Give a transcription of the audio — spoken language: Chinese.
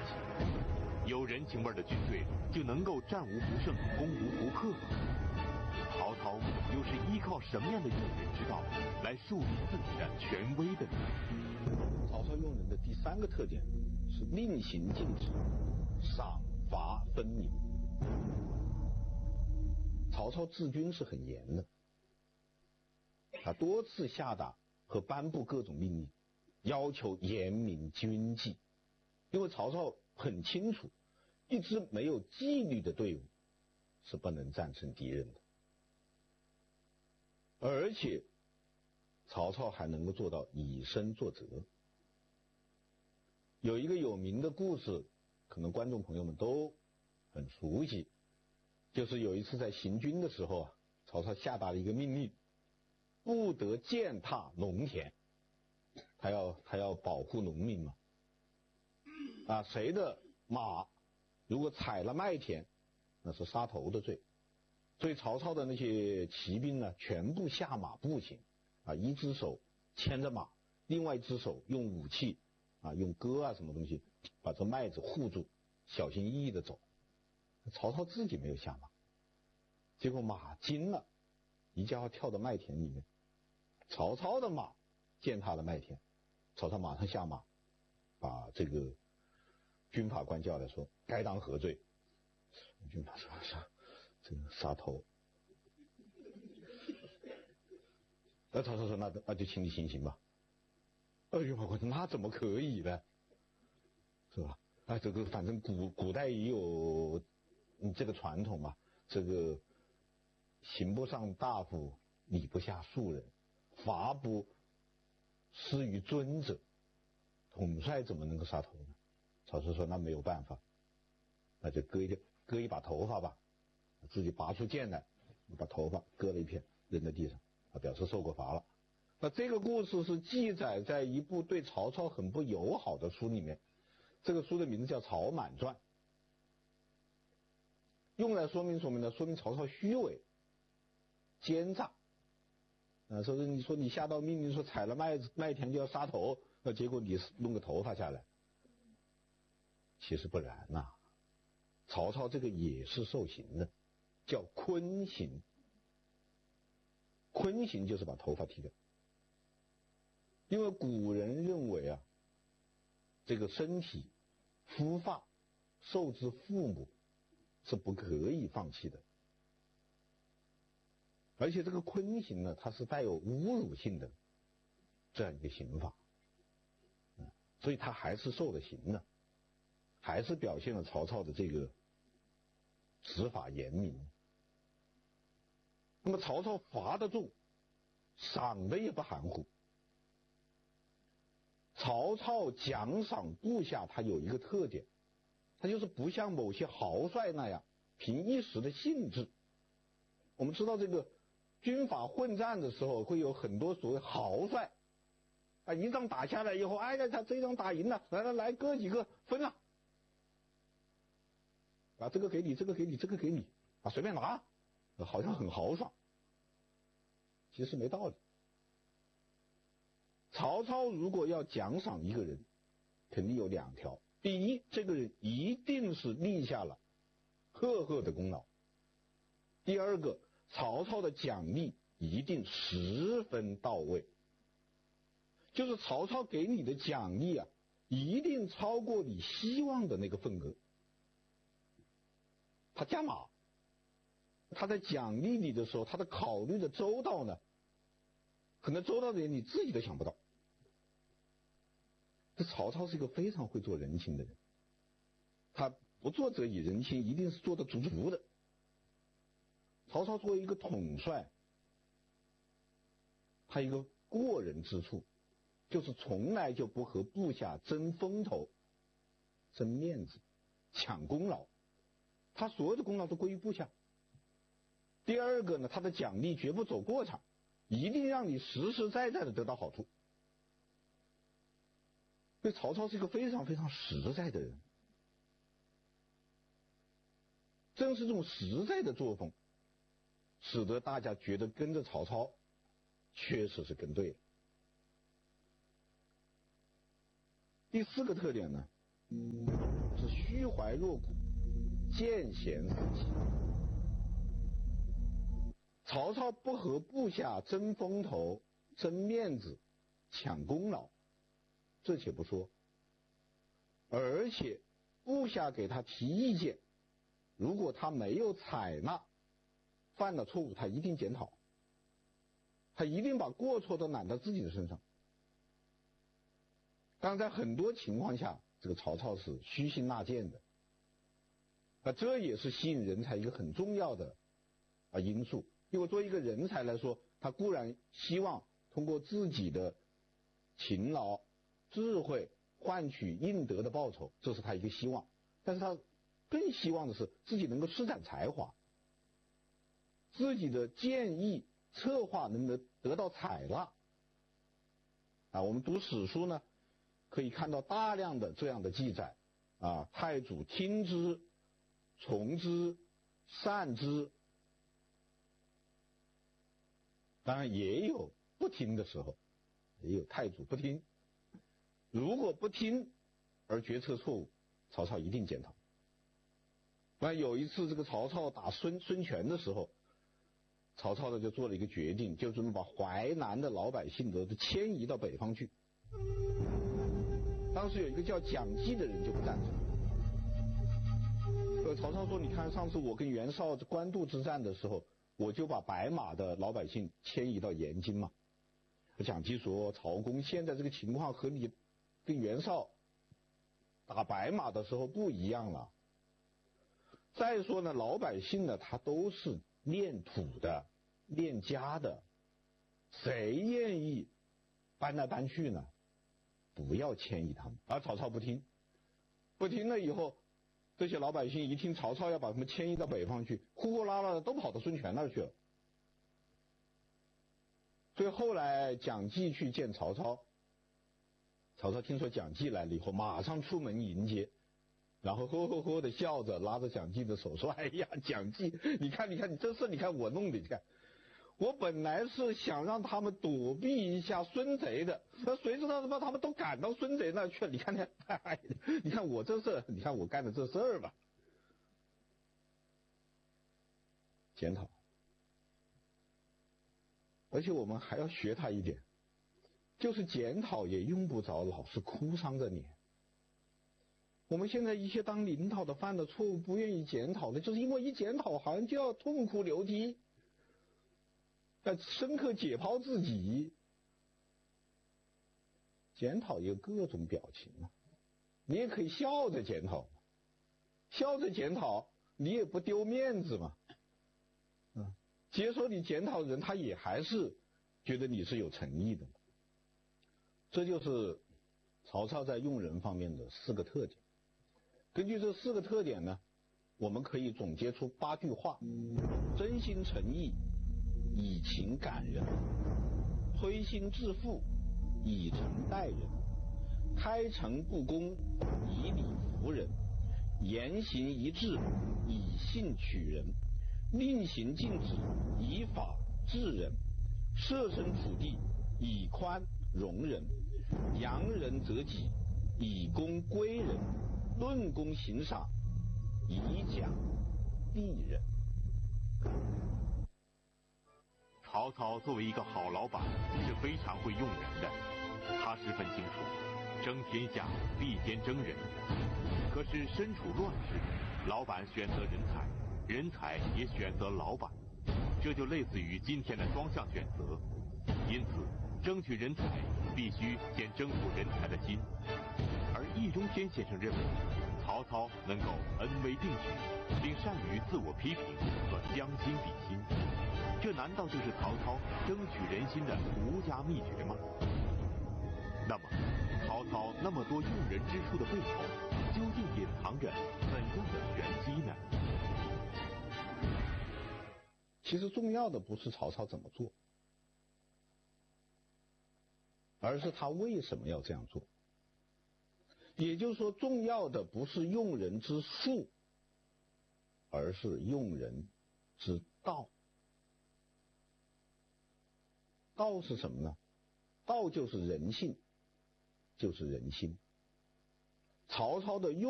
情。有人情味的军队就能够战无不胜、攻无不克吗？曹操又是依靠什么样的用人之道来树立自己的权威的呢？ 曹操用人的第三个特点是令行禁止，赏罚分明。曹操治军是很严的，他多次下达和颁布各种命令，要求严明军纪。因为曹操很清楚，一支没有纪律的队伍是不能战胜敌人的。而且曹操还能够做到以身作则。有一个有名的故事，可能观众朋友们都很熟悉，就是有一次在行军的时候啊，曹操下达了一个命令，不得践踏农田，他要保护农民嘛。谁的马如果踩了麦田，那是杀头的罪。所以曹操的那些骑兵呢，全部下马步行，一只手牵着马，另外一只手用武器用戈什么东西把这麦子护住，小心翼翼的走。曹操自己没有下马，结果马惊了，一家伙跳到麦田里面，曹操的马践踏了麦田，曹操马上下马，把这个军法官叫来说该当何罪。军法说这个杀头。曹操说那就请你行刑吧。军法官说那怎么可以呢？是吧？这个反正古代也有这个传统嘛，这个刑不上大夫，礼不下庶人，罚不施于尊者，统帅怎么能够杀头呢？曹操说那没有办法，那就割一把头发吧，自己拔出剑来，把头发割了一片扔在地上，表示受过罚了。那这个故事是记载在一部对曹操很不友好的书里面，这个书的名字叫《曹满传》，用来说明曹操虚伪奸诈。说你下到命令说踩了麦田就要杀头，结果你弄个头发下来。其实不然曹操这个也是受刑的，叫坤刑。坤刑就是把头发剃掉。因为古人认为这个身体肤发受之父母是不可以放弃的，而且这个坤刑呢，它是带有侮辱性的这样一个刑法，所以他还是受了刑的，还是表现了曹操的这个执法严明。那么曹操罚得重，赏的也不含糊。曹操奖赏部下他有一个特点，他就是不像某些豪帅那样凭一时的兴致。我们知道这个军阀混战的时候会有很多所谓豪帅，一仗打下来以后，他这一仗打赢了，来哥几个分了，这个给你，这个给你，这个给你，随便拿，好像很豪爽，其实没道理。曹操如果要奖赏一个人，肯定有两条：第一，这个人一定是立下了赫赫的功劳；第二个，曹操的奖励一定十分到位，就是曹操给你的奖励一定超过你希望的那个份额。他加码，他在奖励你的时候，他的考虑的周到呢，可能周到的人你自己都想不到。这曹操是一个非常会做人情的人，他不做则以人情，一定是做得足足的。曹操作为一个统帅，他一个过人之处，就是从来就不和部下争风头、争面子、抢功劳，他所有的功劳都归于部下。第二个呢，他的奖励绝不走过场，一定让你实实在在的得到好处。所以曹操是一个非常非常实在的人，正是这种实在的作风，使得大家觉得跟着曹操确实是跟对了。第四个特点呢， 虚怀若谷，见贤思齐。曹操不和部下争风头、争面子、抢功劳，这且不说，而且部下给他提意见，如果他没有采纳，犯了错误，他一定检讨，他一定把过错都揽到自己的身上。当然，在很多情况下，这个曹操是虚心纳谏的，这也是吸引人才一个很重要的因素。因为作为一个人才来说，他固然希望通过自己的勤劳、智慧换取应得的报酬，这是他一个希望，但是他更希望的是自己能够施展才华，自己的建议策划能得到采纳。我们读史书呢，可以看到大量的这样的记载太祖听之、从之、善之，当然也有不听的时候，也有太祖不听。如果不听而决策错误，曹操一定检讨。有一次这个曹操打孙权的时候，曹操呢就做了一个决定，就准备把淮南的老百姓都迁移到北方去。当时有一个叫蒋济的人就不赞成。曹操说：“你看上次我跟袁绍官渡之战的时候，我就把白马的老百姓迁移到延津嘛。”蒋济说：“曹公现在这个情况和你跟袁绍打白马的时候不一样了。再说呢，老百姓呢他都是恋土的、恋家的，谁愿意搬来搬去呢？不要迁移他们。”而曹操不听了以后，这些老百姓一听曹操要把他们迁移到北方去，呼呼啦啦的都跑到孙权那儿去了。所以后来蒋济去见曹操，曹操听说蒋济来了以后，马上出门迎接，然后呵呵呵的笑着拉着蒋济的手说：“哎呀，蒋济，你看你这事，你看我弄的，你看我本来是想让他们躲避一下孙贼的，那谁知道把他们都赶到孙贼那去了？你看，你看我这事，你看我干的这事儿吧。”检讨。而且我们还要学他一点，就是检讨也用不着老是哭丧着脸。我们现在一些当领导的犯的错误不愿意检讨的，就是因为一检讨好像就要痛哭流涕，深刻解剖自己。检讨有各种表情嘛，你也可以笑着检讨，笑着检讨你也不丢面子嘛。接受你检讨的人，他也还是觉得你是有诚意的。这就是曹操在用人方面的4个特点。根据这4个特点呢，我们可以总结出8句话：真心诚意，以情感人；推心置腹，以诚待人；开诚布公，以理服人；言行一致，以信取人；令行禁止，以法治人；设身处地，以宽容人；扬人择己，以功归人；论功行赏，以奖励人。 曹操作为一个好老板是非常会用人的，他十分清楚，争天下必先争人。可是身处乱世，老板选择人才，人才也选择老板，这就类似于今天的双向选择。因此，争取人才必须先征服人才的心。而易中天先生认为，曹操能够恩威并举，并善于自我批评和将心比心，这难道就是曹操争取人心的独家秘诀吗？那么，曹操那么多用人之处的背后，究竟隐藏着怎样的玄机呢？ 其实重要的不是曹操怎么做，而是他为什么要这样做。也就是说，重要的不是用人之术，而是用人之道。道是什么呢？道就是人性，就是人心。曹操的用